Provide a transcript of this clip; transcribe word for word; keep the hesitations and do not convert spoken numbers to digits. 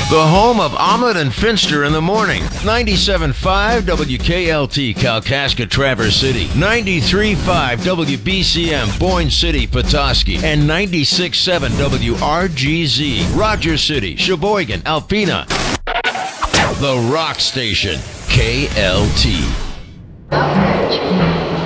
The home of Ahmed and Finster in the morning. ninety-seven point five W K L T, Kalkaska, Traverse City. ninety-three point five W B C M, Boyne City, Petoskey. And ninety-six point seven W R G Z, Rogers City, Sheboygan, Alpena. The Rock Station, K L T.